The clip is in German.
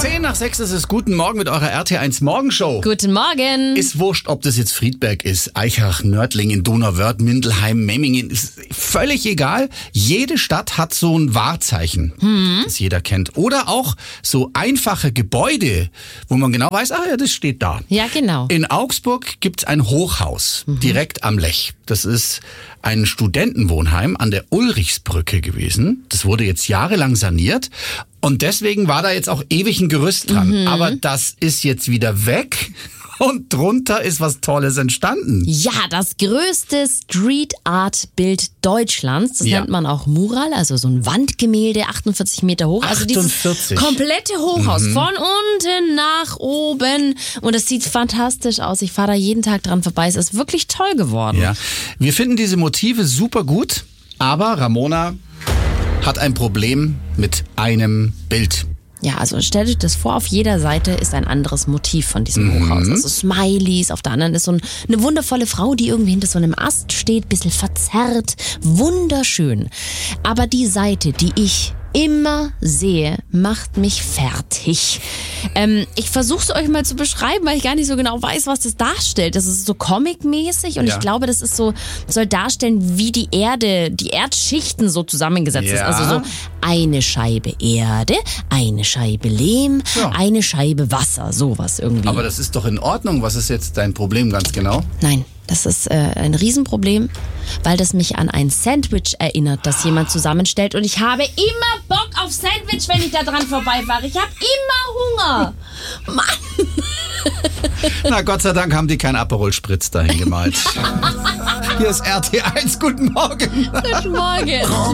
10:10 ist es. Guten Morgen mit eurer RT1 Morgenshow. Guten Morgen. Ist wurscht, ob das jetzt Friedberg ist, Eichach, Nördlingen, Donauwörth, Mindelheim, Memmingen, ist völlig egal. Jede Stadt hat so ein Wahrzeichen, das jeder kennt. Oder auch so einfache Gebäude, wo man genau weiß, das steht da. Ja, genau. In Augsburg gibt's ein Hochhaus, direkt am Lech. Das ist ein Studentenwohnheim an der Ulrichsbrücke gewesen. Das wurde jetzt jahrelang saniert. Und deswegen war da jetzt auch ewig ein Gerüst dran. Aber das ist jetzt wieder weg. Und drunter ist was Tolles entstanden. Ja, das größte Street-Art-Bild Deutschlands. Das nennt man auch Mural, also so ein Wandgemälde, 48 Meter hoch. Also 48. Dieses komplette Hochhaus, von unten nach oben. Und es sieht fantastisch aus. Ich fahre da jeden Tag dran vorbei. Es ist wirklich toll geworden. Ja, wir finden diese Motive super gut. Aber Ramona hat ein Problem mit einem Bild. Ja, also stellt euch das vor, auf jeder Seite ist ein anderes Motiv von diesem Hochhaus. Also Smileys, auf der anderen ist so eine wundervolle Frau, die irgendwie hinter so einem Ast steht, bisschen verzerrt, wunderschön. Aber die Seite, die ich immer sehe, macht mich fertig. Ich versuche es euch mal zu beschreiben, weil ich gar nicht so genau weiß, was das darstellt. Das ist so comic-mäßig und ich glaube, das ist so, soll darstellen, wie die Erde, die Erdschichten so zusammengesetzt ist. Also so eine Scheibe Erde, eine Scheibe Lehm, eine Scheibe Wasser, sowas irgendwie. Aber das ist doch in Ordnung. Was ist jetzt dein Problem ganz genau? Nein. Das ist ein Riesenproblem, weil das mich an ein Sandwich erinnert, das jemand zusammenstellt. Und ich habe immer Bock auf Sandwich, wenn ich da dran vorbeifahre. Ich habe immer Hunger. Mann. Na, Gott sei Dank haben die kein Aperol Spritz dahin gemalt. Hier ist RT1. Guten Morgen. Guten Morgen.